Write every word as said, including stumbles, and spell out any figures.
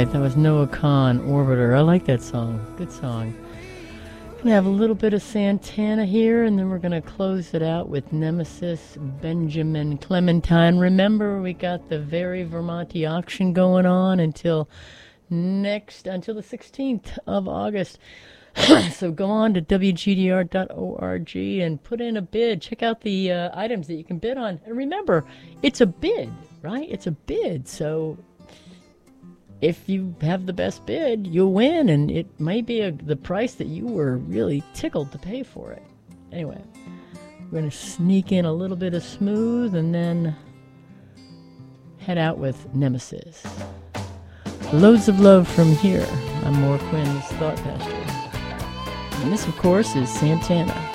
right, that was Noah Kahn, Orbiter. I like that song. Good song. Gonna have a little bit of Santana here, and then we're gonna close it out with Nemesis, Benjamin Clementine. Remember, we got the Very Vermonti auction going on until next, until the sixteenth of August. So go on to W G D R dot org and put in a bid. Check out the uh, items that you can bid on. And remember, it's a bid, right? It's a bid. So if you have the best bid, you'll win, and it may be a, the price that you were really tickled to pay for it. Anyway, we're going to sneak in a little bit of Smooth and then head out with Nemesis. Loads of love from here. I'm Maura Quinn's Thought Pastor. And this, of course, is Santana.